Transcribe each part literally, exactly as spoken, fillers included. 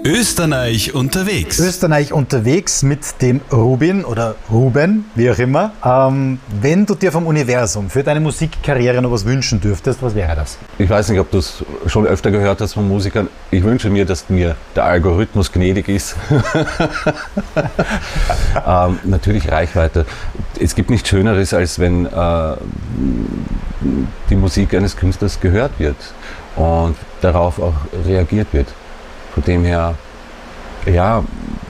Österreich unterwegs. Österreich unterwegs mit dem Rubin oder Ruben, wie auch immer. Ähm, wenn du dir vom Universum für deine Musikkarriere noch was wünschen dürftest, was wäre das? Ich weiß nicht, ob du es schon öfter gehört hast von Musikern. Ich wünsche mir, dass mir der Algorithmus gnädig ist. ähm, natürlich Reichweite. Es gibt nichts Schöneres, als wenn äh, die Musik eines Künstlers gehört wird und darauf auch reagiert wird. Von dem her, ja,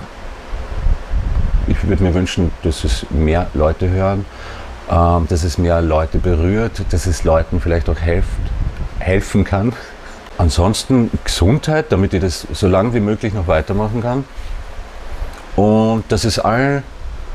ich würde mir wünschen, dass es mehr Leute hören, ähm, dass es mehr Leute berührt, dass es Leuten vielleicht auch helft, helfen kann. Ansonsten Gesundheit, damit ich das so lange wie möglich noch weitermachen kann. Und dass es allen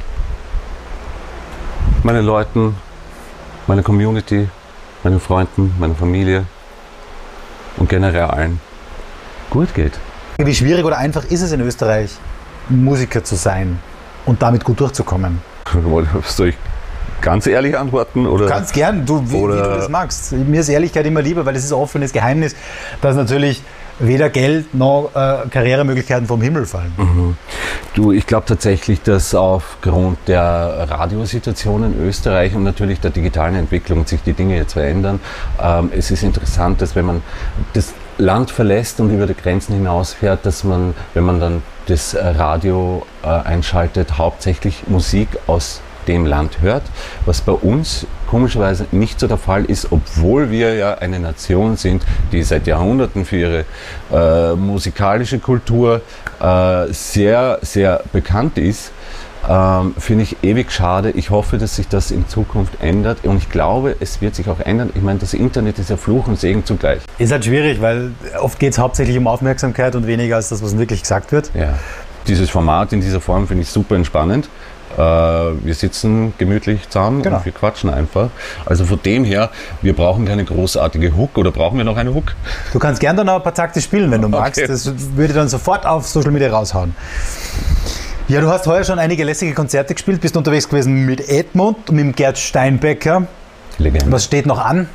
meinen Leuten, meiner Community, meinen Freunden, meiner Familie und generell allen gut geht. Wie schwierig oder einfach ist es in Österreich, Musiker zu sein und damit gut durchzukommen? Soll ich ganz ehrlich antworten? Oder? Du kannst gern, du, wie, wie du das magst. Mir ist Ehrlichkeit immer lieber, weil es ist ein offenes Geheimnis, dass natürlich weder Geld noch äh, Karrieremöglichkeiten vom Himmel fallen. Mhm. Du, ich glaube tatsächlich, dass aufgrund der Radiosituation in Österreich und natürlich der digitalen Entwicklung sich die Dinge jetzt verändern. Ähm, es ist interessant, dass wenn man das Land verlässt und über die Grenzen hinausfährt, dass man, wenn man dann das Radio äh, einschaltet, hauptsächlich Musik aus dem Land hört, was bei uns komischerweise nicht so der Fall ist, obwohl wir ja eine Nation sind, die seit Jahrhunderten für ihre äh, musikalische Kultur äh, sehr, sehr bekannt ist. Ähm, finde ich ewig schade. Ich hoffe, dass sich das in Zukunft ändert und ich glaube, es wird sich auch ändern. Ich meine, das Internet ist ja Fluch und Segen zugleich. Ist halt schwierig, weil oft geht es hauptsächlich um Aufmerksamkeit und weniger als das, was wirklich gesagt wird. Ja. Dieses Format in dieser Form finde ich super entspannend. Äh, wir sitzen gemütlich zusammen Genau. und wir quatschen einfach. Also von dem her, wir brauchen keine großartige Hook oder brauchen wir noch eine Hook? Du kannst gerne dann noch ein paar Takte spielen, wenn du Okay. magst. Das würde ich dann sofort auf Social Media raushauen. Ja, du hast heuer schon einige lässige Konzerte gespielt, bist unterwegs gewesen mit Edmund und mit dem Gerd Steinbecker. Legende. Was steht noch an?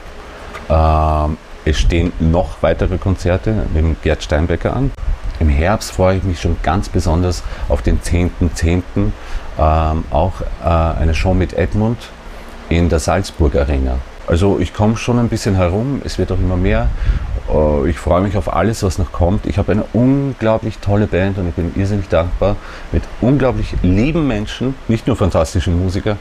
Ähm, es stehen noch weitere Konzerte mit dem Gerd Steinbecker an. Im Herbst freue ich mich schon ganz besonders auf den zehnten zehnten Ähm, auch äh, eine Show mit Edmund in der Salzburg Arena. Also ich komme schon ein bisschen herum, es wird auch immer mehr. Äh, ich freue mich auf alles, was noch kommt. Ich habe eine unglaublich tolle Band und ich bin irrsinnig dankbar mit unglaublich lieben Menschen, nicht nur fantastischen Musiker.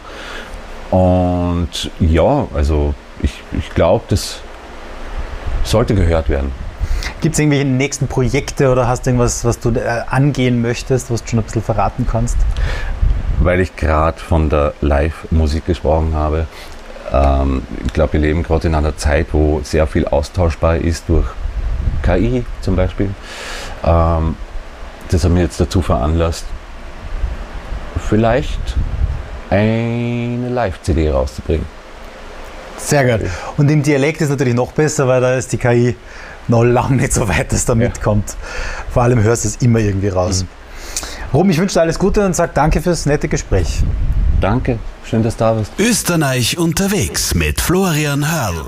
Und ja, also ich, ich glaube, das sollte gehört werden. Gibt es irgendwelche nächsten Projekte oder hast du irgendwas, was du äh, angehen möchtest, was du schon ein bisschen verraten kannst? Weil ich gerade von der Live-Musik gesprochen habe. Ähm, ich glaube, wir leben gerade in einer Zeit, wo sehr viel austauschbar ist durch K I zum Beispiel. Ähm, das hat mich jetzt dazu veranlasst, vielleicht eine Live-C D rauszubringen. Sehr gut. Und im Dialekt ist natürlich noch besser, weil da ist die K I noch lange nicht so weit, dass da mitkommt. Vor allem hörst du es immer irgendwie raus. Mhm. Ruben, ich wünsche dir alles Gute und sag danke fürs nette Gespräch. Danke, schön, dass du da bist. Österreich unterwegs mit Florian Hörl.